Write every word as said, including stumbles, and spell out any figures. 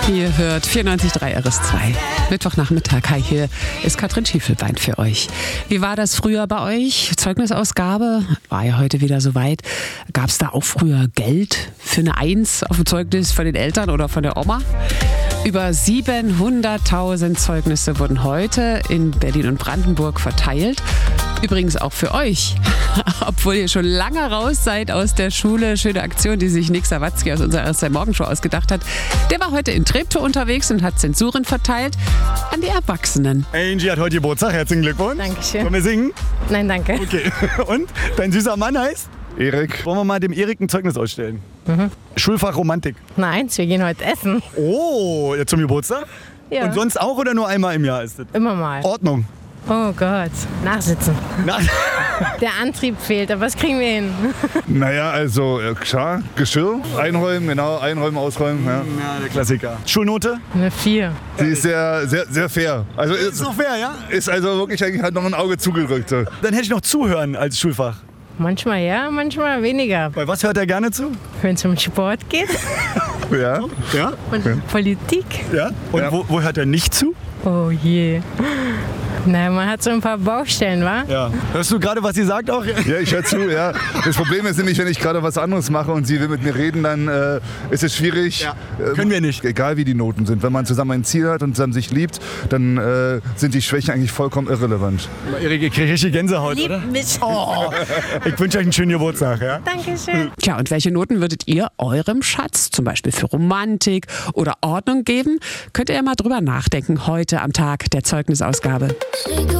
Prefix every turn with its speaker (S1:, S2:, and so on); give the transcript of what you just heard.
S1: Ihr hört vierundneunzig Komma drei R S zwei. Mittwochnachmittag. Hi, hier ist Katrin Schiefelbein für euch. Wie war das früher bei euch? Zeugnisausgabe? War ja heute wieder soweit. Gab es da auch früher Geld für eine Eins auf dem Zeugnis von den Eltern oder von der Oma? Über siebenhunderttausend Zeugnisse wurden heute in Berlin und Brandenburg verteilt. Übrigens auch für euch. Obwohl ihr schon lange raus seid aus der Schule. Schöne Aktion, die sich Nick Sawatzki aus unserer R S zwei Morgenshow ausgedacht hat. Der war heute in Treptow unterwegs und hat Zensuren verteilt an die Erwachsenen.
S2: Angie hat heute Geburtstag. Herzlichen Glückwunsch.
S3: Dankeschön.
S2: Wollen wir singen?
S3: Nein, danke.
S2: Okay. Und? Dein süßer Mann heißt?
S4: Erik.
S2: Wollen wir mal dem Erik ein Zeugnis ausstellen?
S3: Mhm.
S2: Schulfach Romantik.
S3: Nein, wir gehen heute essen.
S2: Oh, ja, zum Geburtstag?
S3: Ja.
S2: Und sonst auch oder nur einmal im Jahr ist das?
S3: Immer mal.
S2: Ordnung.
S3: Oh Gott. Nachsitzen.
S2: Na,
S3: Der Antrieb fehlt, aber was kriegen wir hin?
S4: Naja, also äh, klar, Geschirr einräumen, genau, einräumen, ausräumen. Ja.
S2: ja, der Klassiker. Schulnote?
S3: Eine vier.
S4: Die ist sehr, sehr, sehr fair. Also
S2: Ist
S4: ist,
S2: noch fair, ja?
S4: ist also wirklich eigentlich hat noch ein Auge zugedrückt. So.
S2: Dann hätte ich noch Zuhören als Schulfach.
S3: Manchmal ja, manchmal weniger.
S2: Bei was hört er gerne zu?
S3: Wenn es um Sport geht
S4: Ja.
S2: Ja?
S3: und Politik.
S2: Ja? Und
S4: Ja.
S2: Wo, wo hört er nicht zu?
S3: Oh je. Na, man hat so ein paar Baustellen, wa?
S2: Ja. Hörst du gerade, was sie sagt auch?
S4: Ja, ich höre zu, ja. Das Problem ist nämlich, wenn ich gerade was anderes mache und sie will mit mir reden, dann äh, ist es schwierig.
S2: Ja.
S4: Ähm,
S2: Können wir nicht.
S4: Egal wie die Noten sind. Wenn man zusammen ein Ziel hat und zusammen sich liebt, dann äh, sind die Schwächen eigentlich vollkommen irrelevant.
S2: Erik, ihr kriegt richtig Gänsehaut,
S3: Lieb
S2: oder?
S3: mich.
S2: Oh, ich wünsche euch einen schönen Geburtstag, ja?
S3: Dankeschön.
S1: Tja, und welche Noten würdet ihr eurem Schatz, zum Beispiel für Romantik oder Ordnung geben? Könnt ihr ja mal drüber nachdenken heute am Tag der Zeugnisausgabe.